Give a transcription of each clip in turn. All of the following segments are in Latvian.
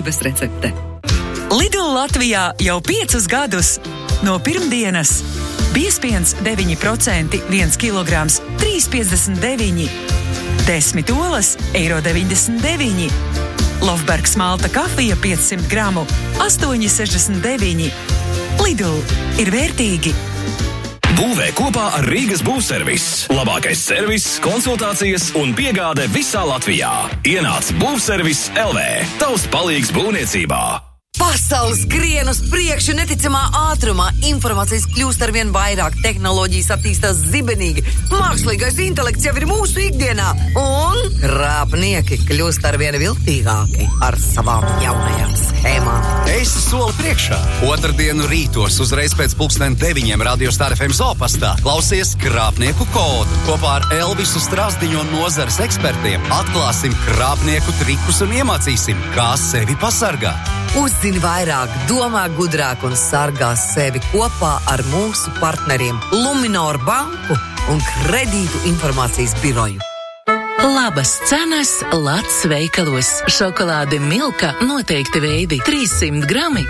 dzīves recepte. Lidl Latvijā jau 5 gadus. No pirmdienas biezpiens 9%, 1 kilograms 3,59. 10 olas €1,99. Lofbergs malta kafija 500 gramu 8,69. Lidl ir vērtīgi. Būvē kopā ar Rīgas būvservis. Labākais servis, konsultācijas un piegāde visā Latvijā. Ienāc Būvservis LV. Tavs palīgs būvniecībā. Pasaules skrien uz priekšu neticamā ātrumā. Informācijas kļūst arvien vairāk, tehnoloģijas attīstās zibenīgi. Mākslīgais intelekts jau ir mūsu ikdienā. Un krāpnieki kļūst arvien viltīgāki ar savām jaunajām schēmām. Esi soli priekšā. Otrdienu rītos uzreiz pēc 9:00 Radio Star FM Zopastā klausies Krāpnieku kodu. Kopā ar Elvisu Strasdiņu un nozares ekspertiem atklāsim krāpnieku trikus un iemācīsim, kā sevi pasargāt. Uzzini vairāk, domā gudrāk un sargā sevi kopā ar mūsu partneriem Luminor banku un kredītu informācijas biroju. Labas cenas Lats veikalos. Šokolāde Milka noteikti veidi 300 grami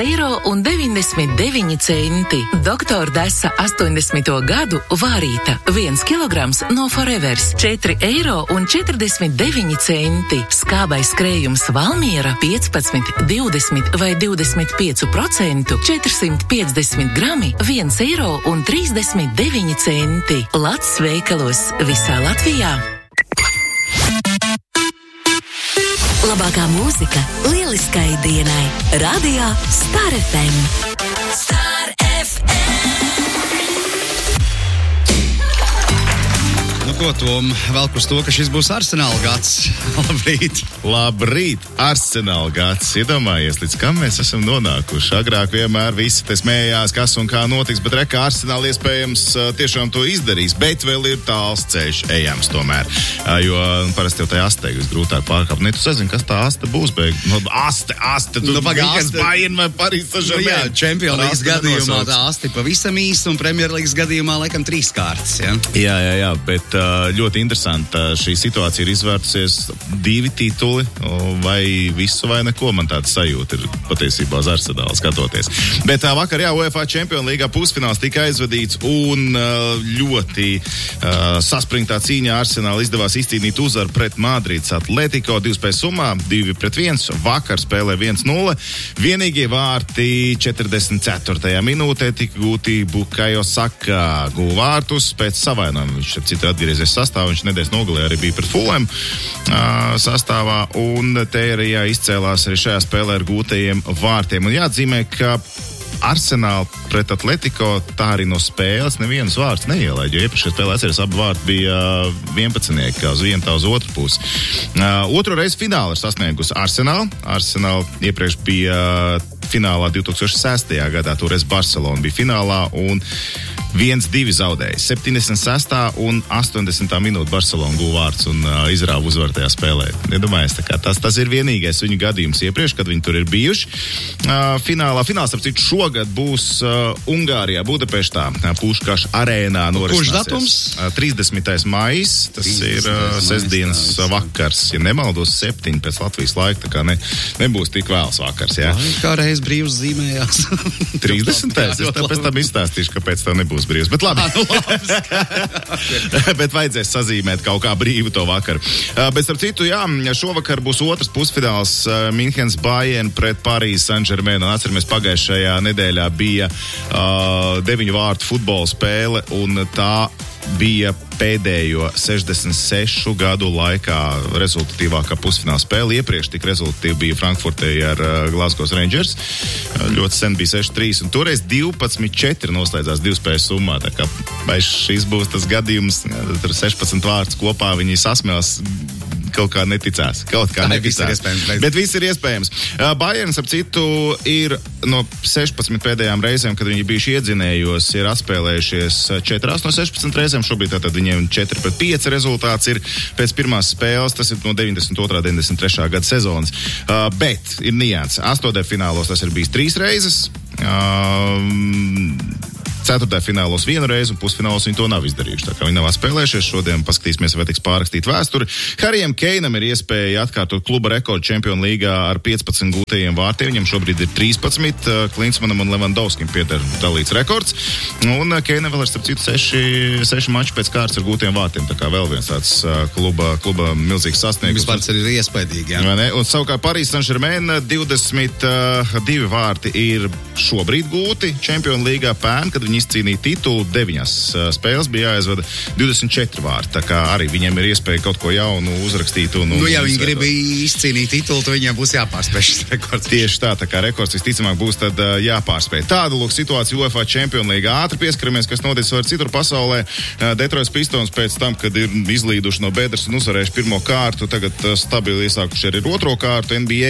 3,99 €. Doktor Desa 80. gadu vārīta 1 kilograms no Forevers 4,49 €. Skābais krējums Valmiera 15, 20 vai 25%, 450 grami 1,39 €. Lats veikalos visā Latvijā. Labākā mūzika lieliskai dienai. Radio Star FM. Star FM. Nu ko, Tom, vēl uz to, ka šis būs Arsenāla gads. Labrīt. Labrīt, Arsenāla gads. Iedomājies, līdz kam mēs esam nonākuši. Agrāk vienmēr visi te smējās, kas un kā notiks, bet reka Arsenāla iespējams tiešām to izdarīs, bet vēl ir tāls ceļš ejams tomēr. Jo parasti jau tajā astē jūs grūtāk pārkāpt. Ne, tu sazini, kas tā asta būs, bet aste, tu Mīkens Bayern vai Paris Saint-Germain. Jā, Champions League gadījumā tā asti pavisam īsti un Premier League gadījumā laikam 3 kārtas, ja? Jā, bet ļoti interesanti šī situācija ir izvērtusies 2 tituli, vai visu vai neko, man tāda sajūta ir patiesībā uz Arsenālu skatoties. Bet vakar, UEFA Champions League pusfināls tika aizvadīts un ļoti saspringtā cīņā Arsenāla izdevās izcīnīt uzvaru pret Madrides Atletico 2 summā, 2-1, vakar spēlē 1-0. Vienīgie vārti 44. minūtē tika gūti Bukayo Saka, guva vārtus pēc savainojuma. Viņš citu atgriezies sastāvā, viņš nedēļas nogalē arī bija pret Fulham sastāvā, un te arī izcēlās arī šajā spēlē ar gūtajiem vārtiem. Un jāatzīmē, ka Arsenāla pret Atletico tā arī no spēles nevienas vārds neielaid, jo iepriekšējā spēlē atceries, abi vārti bija 11, kā uz vienu, tā uz otru pusi. Otro reizi finālu ir sasniegusi Arsenāla. Arsenāla iepriekš bija finālā 2006. gadā, toreiz Barcelona bija finālā un 1-2 zaudēja. 76. un 80. minūte Barcelona guva vārds un izrāva uzvaru tajā spēlē. Iedomājies, tas ir vienīgais viņu gadījums iepriekš, kad viņi tur ir bijuši. Fināls, ap citu, šogad būs Ungārijā, Budapeštā, Puškaš arēnā norisināsies. Kurš datums? 30. maijs, tas ir sestdienas vakars. Ja nemaldos, 7 pēc Latvijas laika, tā kā nebūs tik vēls vakars, jā. Kā reiz brīvs zīmējās. 30. Es pēc tam izstāstīšu, kāpēc tā nebūs brīvs, bet labi. Bet vajadzēs sazīmēt kaut kā brīvu to vakaru. Bet starp citu, jā, šovakar būs otrs pusfināls Mīkens Bayern pret Paris Saint-Germain. Un atceramies, pagājušajā nedēļā bija 9 vārtu futbola spēle, un tā bija pēdējo 66 gadu laikā rezultatīvākā pusfināla spēle. Iepriekš tik rezultatīvi bija Frankfurtē ar Glasgow Rangers. Ļoti sen bija 6-3, un toreiz 12-4 noslēdzās 2 spēļu summā. Tā kā vai šis būs tas gadījums, tur 16 vārds kopā viņi sasmēls, kaut kā neticās. Bet viss ir iespējams. Bayerns, ap citu, ir no 16 pēdējām reizēm, kad viņi bijuši iedzinējos, ir atspēlējušies 4 no 16 reizēm. Šobrīd tātad viņiem 4-5 rezultāts ir pēc pirmās spēles. Tas ir no 92. 93. gada sezonas. Bet ir nianses. 8. finālos tas ir bijis 3 reizes. ceturtajā finālos vienu reizi un pusfinālos viņi to nav izdarījuši. Tā kā viņi nav spēlējušies, šodien paskatīsimies, vai tiks pārrakstīt vēsturi. Harijam Keinam ir iespēja atkārtot kluba rekordu Čempionu līgā ar 15 gūtajiem vārtiem. Viņam šobrīd ir 13, Klinsmanam un Levandovskim pieder dalīts rekords. Un Keinam vēl ir starp citu 6 mači pēc kārtas ar gūtiem vārtiem. Tā kā vēl viens tāds kluba milzīgs sasniegums. Vispār tas ir iespaidīgi, jā. Un savukārt Paris Saint-Germain 22 vārti ir šobrīd gūti Čempionu līgā pērn, kad viņi izcīnīja titulu 9 spēles, bija jāizvada 24 vārti. Tā kā arī viņiem ir iespēja kaut ko jaunu uzrakstīt. Ja viņi grib izcīnīt titulu, tad viņiem būs jāpārspēj šis rekords. Tieši tā kā rekords visticamāk būs tad jāpārspēj. Tāda lūk situācija UEFA Čempionu līgā. Ātri pieskaramies, kas noticis vēl citur pasaulē. Detroit Pistons pēc tam, kad ir izlīduši no bedres un uzvarējuši pirmo kārtu, tagad stabili iesākuši arī otro kārtu. NBA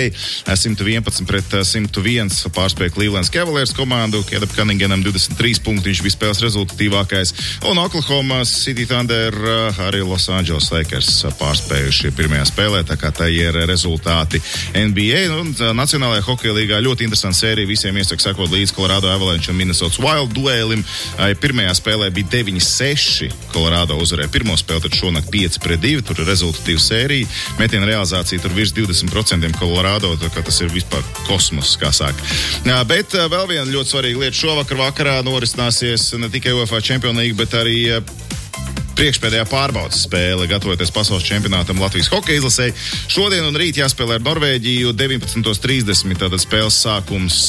111-101 pārspēja Cleveland Cavaliers komandu. Caleb Cunninghamam 23 punkti, viņš bija spēles rezultatīvākais. Un Oklahoma City Thunder arī Los Angeles Lakers pārspējuši pirmajā spēlē, tā kā tā ir rezultāti NBA. Un Nacionālajā hokeja līgā ļoti interesanta sērija. Visiem iesaka sekot līdz Colorado Avalanche un Minnesota Wild duēlim. Pirmajā spēlē bija 9-6. Colorado uzvarēja pirmo spēli, tad šonakt 5-2. Tur ir rezultatīva sērija. Metiena realizācija tur virs 20% Colorado, tā kā tas ir vispār kosmos, kā saka. Bet vēl viena ļoti svarīga lieta. Šovakar vakarā norisināsies ne tikai UEFA Čempionu līga, bet arī priekšpēdējā pārbaudas spēle, gatavoties pasaules čempionātam Latvijas hokeja izlasē. Šodien un rīt jāspēlē ar Norvēģiju 19:30, tātad spēles sākums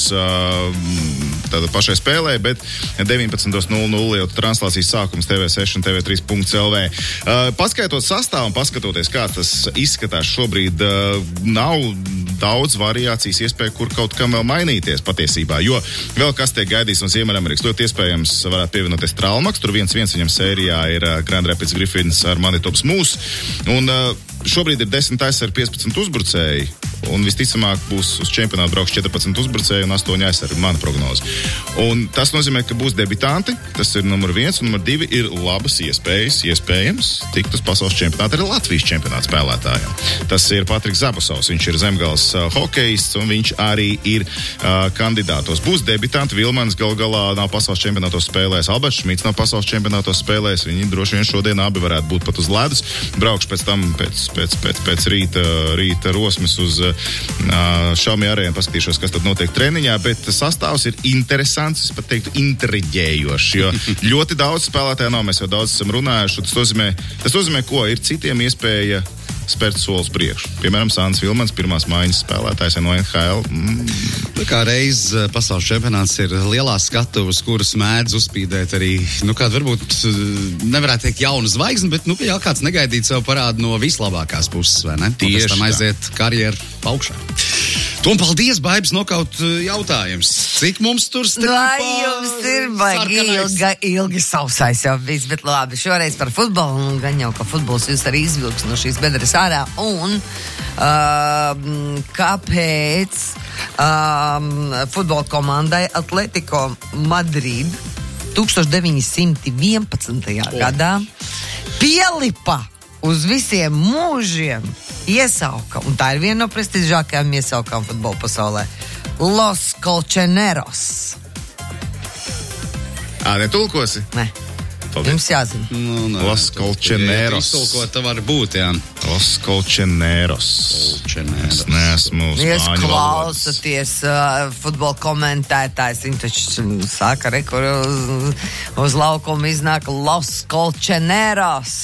tātad pašai spēlē, bet 19:00 jau translācijas sākums TV6 un TV3.lv. Paskaitot sastāvu un paskatoties, kā tas izskatās šobrīd, nav daudz variācijas iespēja, kur kaut kam vēl mainīties patiesībā, jo vēl kas tiek gaidīts no Ziemeļamerikas. Ļoti iespējams varētu pievienoties Trālmaks, tur 1-1 viņam sērijā ir Grand Rapids Griffins ar Manitopas Moose. Un šobrīd ir 10 aizsargi, 15 uzbrucēji. Un visticamāk būs uz čempionātu brauks 14 uzbrucēji un 8 aizsargi, mana prognoze. Un tas nozīmē, ka būs debitanti, tas ir numur 1, un numur 2 ir labas iespējams tikt uz pasaules čempionātu arī Latvijas čempionāta spēlētājiem. Tas ir Patriks Zabusovs, viņš ir Zemgales hokejists, un viņš arī ir kandidātos. Būs debitanti, Vilmans galā nav pasaules čempionātos spēlēs, Alberts Šmits nav pasaules čempionātos spēlēs, viņi droši vien šodien abi varētu būt pat uz ledus. Braukšu pēc tam pēc rīta rosmes uz Šaumi arēnu, paskatīšos, kas tad notiek treniņā, bet sastāvs ir interesants, es pat teiktu intriģējošs, jo ļoti daudz spēlētāju nav, mēs jau daudz esam runājuši, tas nozīmē, ko ir citiem iespēja spērt solis priekšu. Piemēram, Sāns Vilmans, pirmās maiņas spēlētājs no NHL. Kā reiz pasaules čempionāts ir lielās skatuves, kuras mēdz uzspīdēt arī, kāda varbūt nevarētu teikt jauna zvaigzne, bet, jā, kāds negaidīt sev parādu no vislabākās puses, vai ne? Tieši tam aiziet karjeru augšā. Tom, paldies, Baibs, nokaut jautājums. Cik mums tur strīpā? Lai jums ir baigi ilgi sausais jau viss, bet labi, šoreiz par futbolu, un gan jau, ka futbols jūs arī izvilks no šīs bedres ārā, un kāpēc futbola komandai Atletico Madrid 1911. Gadā pielipa uz visiem mūžiem iesauka, un tā ir viena no prestižākajām iesaukām futbola pasaulē, Los Colchoneros. Netulkosi? Ne. Paldies. Jums jāzina. Los Colchoneros. Iztulkot tā var būt, jā. Los Colchoneros. Es neesmu Jūs spāņu valodas. klausaties futbola komentētājs, viņš taču saka, kur uz laukumu iznāk Los Colchoneros.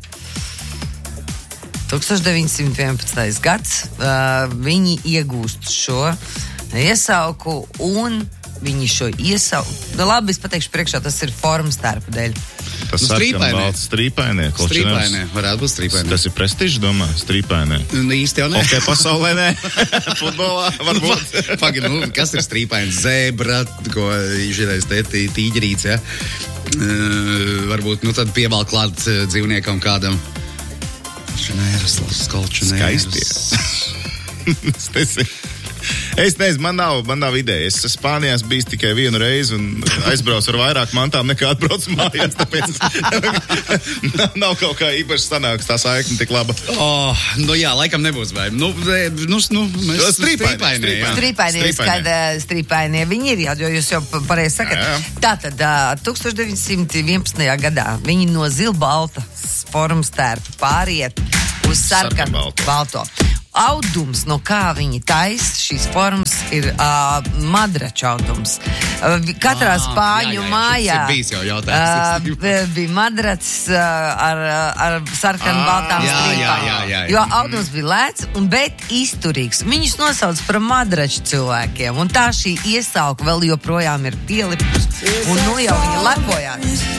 1911. gads viņi iegūst šo iesauku, un viņi šo iesauku, labi, es pateikšu priekšā, tas ir formas tērpa dēļ. Tas strīpainie. Strīpainie, varētu būt strīpainie. Tas ir prestižs, domā, strīpainie. Īsti jau ne. Ok, pasaulē ne. Futbolā varbūt. Pagaid, kas ir strīpains? Zebra, ko žirais tīģerīts, ja? Varbūt, tad pievēl klāt dzīvniekam kādam. Kolčonēras. Skaisti. Es nezinu, man nav ideja. Es Spānijā bijis tikai vienu reizi un aizbraucu ar vairāk mantām nekā atbraucu mājās, tāpēc nav kaut kā īpaši sanāks tā saikne tik laba. Nu jā, laikam nebūs vai. Mēs Strīpainie viņi ir, jo jūs jau pareizi sakat. Jā. Tātad 1911. gadā viņi no zilbalta formas tērpa pāriet uz sarkanbalto. Audums, no kā viņi taisa šīs formas, ir madrača audums. Katrā spāņu mājā bija madrats ar sarkanbaltām strīpām. Jo audums bija lēts, bet izturīgs. Viņus nosauc par madraču cilvēkiem. Un tā šī iesauka vēl joprojām ir pielipusi. Un nu jau viņi lepojās.